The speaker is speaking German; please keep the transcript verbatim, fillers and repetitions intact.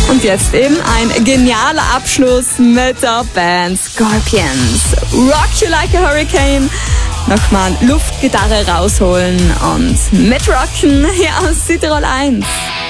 Und jetzt eben ein genialer Abschluss mit der Band Scorpions. Rock You Like a Hurricane. Nochmal Luftgitarre rausholen und mitrocken hier aus Südtirol eins.